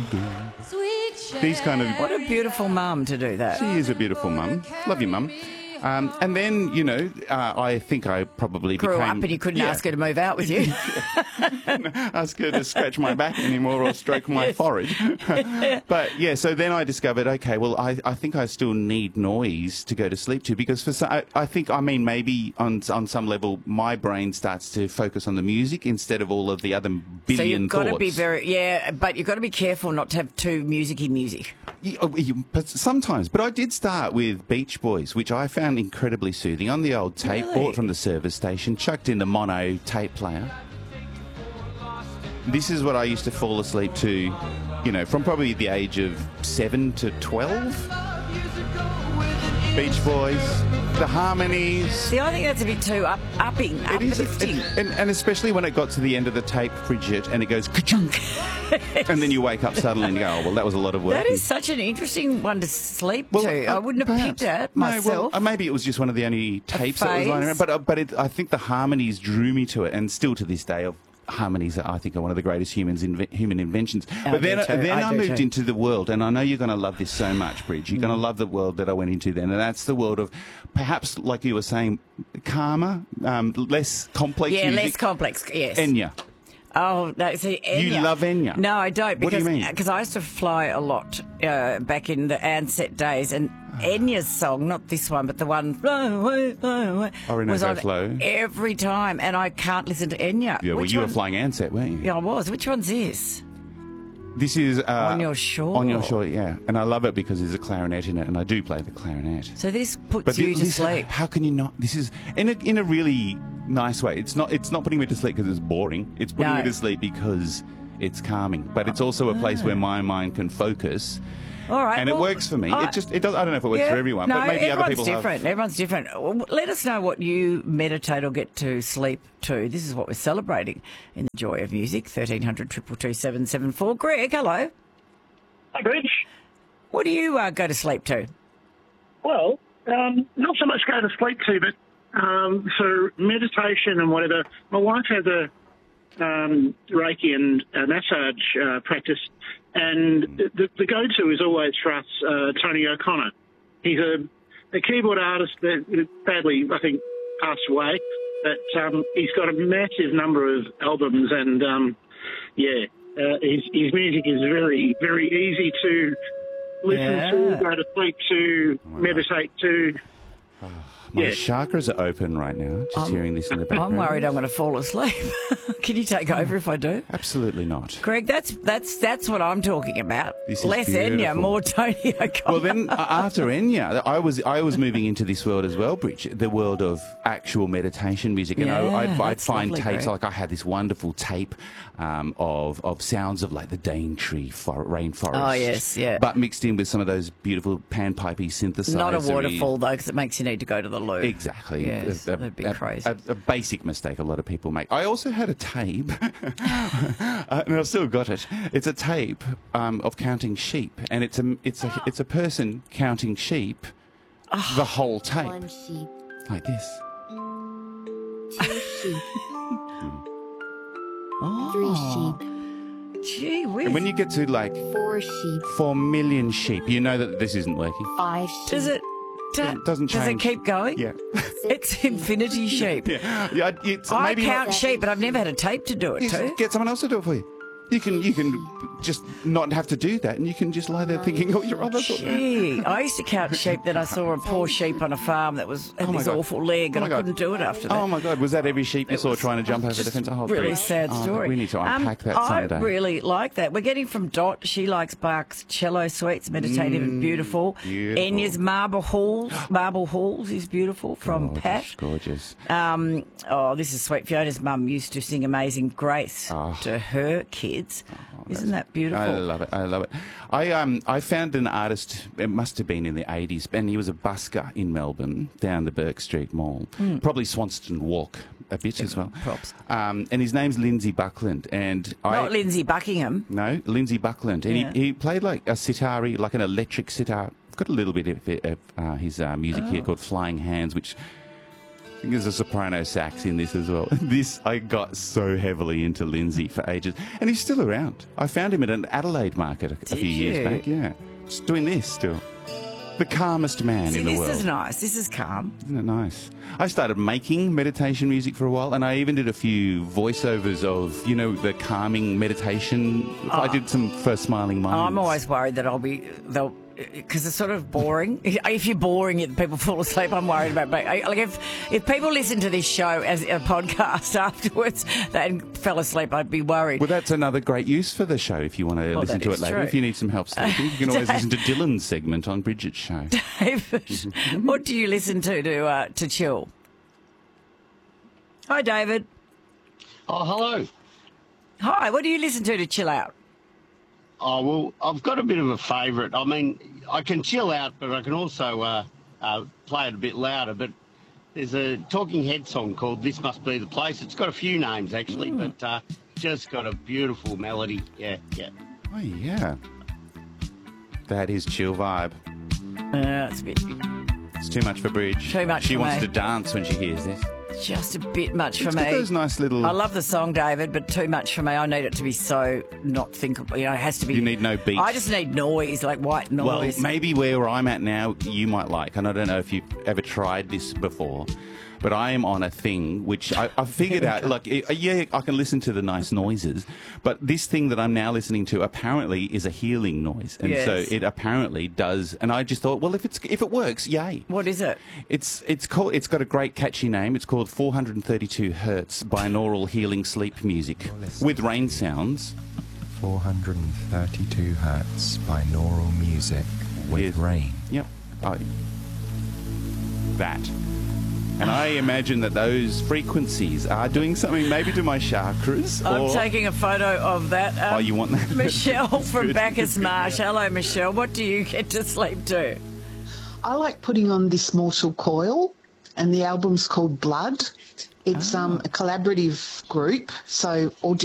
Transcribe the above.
These kind of... What a beautiful mum to do that. She is a beautiful mum. Love you, mum. And then, you know, I think I probably Grew became... up and you couldn't ask her to move out with you. ask her to scratch my back anymore or stroke my forehead. But, yeah, so then I discovered, okay, well, I think I still need noise to go to sleep to because I think, I mean, maybe on some level my brain starts to focus on the music instead of all of the other billion So you've got thoughts. to be but you've got to be careful not to have too music-y music. But sometimes. But I did start with Beach Boys, which I found incredibly soothing on the old tape, Really? bought from the service station, chucked in the mono tape player. This is what I used to fall asleep to, you know, from probably the age of 7 to 12. Beach Boys, the harmonies. See, I think that's a bit too uplifting. And especially when it got to the end of the tape, Bridget, and it goes ka-chunk. And then you wake up suddenly and you go, oh, well, that was a lot of work. That is such an interesting one to sleep to. I wouldn't have picked that No, myself. well, maybe it was just one of the only tapes that was lying around. But I think the harmonies drew me to it, and still to this day, harmonies that I think are one of the greatest human inventions. But then I moved into the world, and I know you're going to love this so much, Bridge. You're going to love the world that I went into then, and that's the world of perhaps, like you were saying, calmer, less complex music. Yeah, less complex, yes. Enya. Oh, no, see, Enya. You love Enya? No, I don't. What do you mean? Because I used to fly a lot back in the Ansett days, and Enya's song, not this one, but the one, was on Flow. every time, and I can't listen to Enya. Yeah, well, you were flying Ansett, weren't you? Yeah, I was. Which one's this? This is... On Your Shore. On Your Shore, yeah. And I love it because there's a clarinet in it, and I do play the clarinet. So this puts you to sleep. How can you not? This is in a really nice way. It's not putting me to sleep because it's boring. It's putting me to sleep because it's calming. But it's also a place where my mind can focus. All right, and it works for me. It does. I don't know if it works for everyone, but maybe other people different. Everyone's different. Let us know what you meditate or get to sleep to. This is what we're celebrating in the joy of music. 1300 222 774. Greg, hello. Hi, Bridge. What do you go to sleep to? Well, not so much go to sleep to, but for meditation and whatever. My wife has a Reiki and massage practice, and the go-to is always for us Tony O'Connor. He's a keyboard artist that sadly, I think, passed away, but he's got a massive number of albums, and his music is very, very easy to listen to, go to sleep to, meditate to. My chakras are open right now, just hearing this in the background. I'm worried I'm going to fall asleep. Can you take over if I do? Absolutely not. Greg, that's what I'm talking about. This is less beautiful. Enya, more Tony O'Connor. Well, then after Enya, I was moving into this world as well, Bridge, the world of actual meditation music. And I'd find lovely, tapes, Greg. like I had this wonderful tape of sounds of like the Daintree rainforest. Oh, yes, yeah. But mixed in with some of those beautiful panpipey synthesizers. Not a waterfall, though, because it makes you need to go to the loo. Exactly. Yes, that'd be crazy. A basic mistake a lot of people make. I also had a tape, and I've still got it. It's a tape of counting sheep, and it's a person counting sheep the whole tape. One sheep. Like this. 2 sheep. Oh. 3 sheep. Gee whiz. And when you get to like 4 sheep. 4 million sheep, you know that this isn't working. 5 sheep. Does it? doesn't Does it change. keep going? Yeah. It's infinity sheep. Yeah, it's I maybe count sheep, but I've never had a tape to do it you to. get someone else to do it for you. You can just not have to do that, and you can just lie there thinking, oh, you're other sort. Gee, I used to count sheep. Then I saw a poor sheep on a farm that had this awful leg, and I couldn't do it after that. Oh my God, was that every sheep you saw trying to jump over the fence? Oh, really Bridge. sad story. We need to unpack that someday. I really like that. We're getting from Dot. She likes Bach's cello suites, meditative and beautiful. Enya's Marble Halls is beautiful from Pat. Gorgeous. This is sweet. Fiona's mum used to sing Amazing Grace to her kids. Isn't that beautiful? I love it. I love it. I found an artist, it must have been in the 80s, and he was a busker in Melbourne down the Burke Street Mall. Probably Swanston Walk a bit as well. Props. And his name's Lindsay Buckland. And Not Lindsay Buckingham. No, Lindsay Buckland. And he played like a sitar, like an electric sitar. I've got a little bit of his music here called Flying Hands, which I think there's a soprano sax in this as well. I got so heavily into Lindsay for ages. And he's still around. I found him at an Adelaide market a few years back, yeah. Just doing this still. The calmest man in the world. This is nice. This is calm. Isn't it nice? I started making meditation music for a while, and I even did a few voiceovers of, the calming meditation. I did some for Smiling Minds. I'm always worried that because it's sort of boring. If you're boring, people fall asleep. I'm worried about. Like if people listen to this show as a podcast afterwards and fell asleep, I'd be worried. Well, that's another great use for the show. If you want to listen to it later, if you need some help sleeping, you can always listen to Dylan's segment on Bridget's show. David, what do you listen to chill? Hi, David. Oh, hello. Hi. What do you listen to chill out? Oh, well, I've got a bit of a favourite. I mean, I can chill out, but I can also play it a bit louder. But there's a Talking Head song called This Must Be the Place. It's got a few names, actually, but just got a beautiful melody. Yeah. Oh, yeah. That is chill vibe. It's too much for Bridge. Too much She for wants me. to dance when she hears this. Just a bit much for me. Got those nice little... I love the song, David, but too much for me. I need it to be so not thinkable. It has to be... You need no beat. I just need noise, like white noise. Well, maybe where I'm at now, you might like, and I don't know if you've ever tried this before, but I am on a thing which I've figured out, I can listen to the nice noises, but this thing that I'm now listening to apparently is a healing noise. And so it apparently does, and I just thought, well, if it works, yay. What is it? It's got a great catchy name. It's called 432 Hertz Binaural Healing Sleep Music with rain sounds. 432 hertz binaural music with rain. Yep. That. And I imagine that those frequencies are doing something maybe to my chakras. I'm taking a photo of that. You want that? Michelle from Good. Bacchus Marsh. Hello, Michelle. What do you get to sleep to? I like putting on This Mortal Coil, and the album's called Blood. It's a collaborative group, so all